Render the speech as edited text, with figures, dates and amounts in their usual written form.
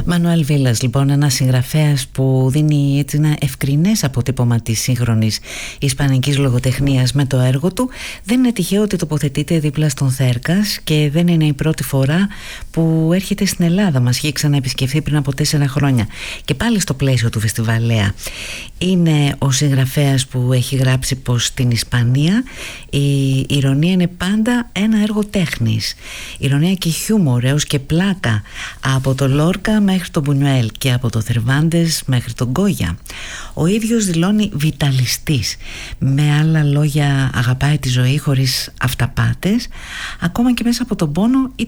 Μανουέλ Βίλας, λοιπόν, ένας συγγραφέας που δίνει έτσι ένα ευκρινές αποτύπωμα της σύγχρονης ισπανικής λογοτεχνίας με το έργο του. Δεν είναι τυχαίο ότι τοποθετείται δίπλα στον Θέρκας και δεν είναι η πρώτη φορά που έρχεται στην Ελλάδα. Μας είχε ξαναεπισκεφθεί πριν από 4 χρόνια και πάλι στο πλαίσιο του Φεστιβαλέα. Είναι ο συγγραφέας που έχει γράψει πως στην Ισπανία η ηρωνία είναι πάντα ένα έργο τέχνης. Ηρωνία και χιούμορ έως και πλάκα, από το Λόρκα μέχρι τον Μπουνιουέλ και από το Θερβάντες μέχρι τον Γκόγια. Ο ίδιος δηλώνει βιταλιστής. Με άλλα λόγια, αγαπάει τη ζωή χωρίς αυταπάτες, ακόμα και μέσα από τον πόνο ή